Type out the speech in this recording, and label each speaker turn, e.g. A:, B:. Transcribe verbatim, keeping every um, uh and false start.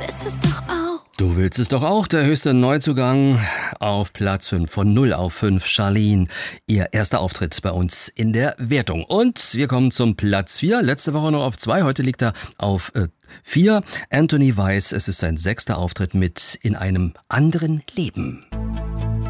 A: willst es doch auch.
B: Du willst es doch auch, der höchste Neuzugang auf Platz fünf, von null auf fünf, Charlene, ihr erster Auftritt bei uns in der Wertung. Und wir kommen zum Platz vier, letzte Woche noch auf zwei, heute liegt er auf äh, vier. Anthony Weiss, es ist sein sechster Auftritt mit In einem anderen Leben.